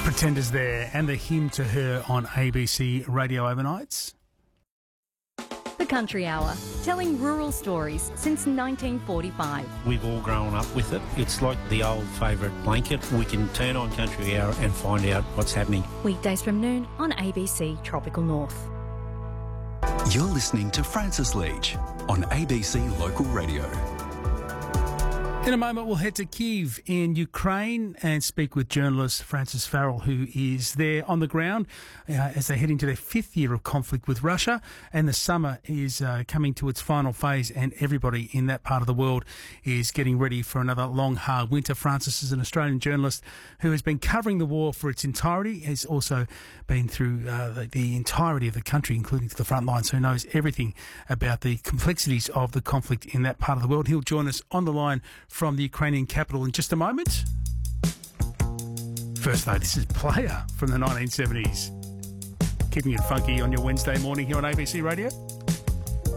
Pretenders there, and the hymn to her on ABC Radio Overnights. The Country Hour, telling rural stories since 1945. We've all grown up with it. It's like the old favourite blanket. We can turn on Country Hour and find out what's happening. Weekdays from noon on ABC Tropical North. You're listening to Francis Leach on ABC Local Radio. In a moment, we'll head to Kyiv in Ukraine and speak with journalist Francis Farrell, who is there on the ground as they head into their fifth year of conflict with Russia. And the summer is coming to its final phase, and everybody in that part of the world is getting ready for another long, hard winter. Francis is an Australian journalist who has been covering the war for its entirety. He's also been through the entirety of the country, including to the front line, so he knows everything about the complexities of the conflict in that part of the world. He'll join us on the line from the Ukrainian capital in just a moment. First though, this is Player from the 1970s. Keeping it funky on your Wednesday morning here on ABC Radio.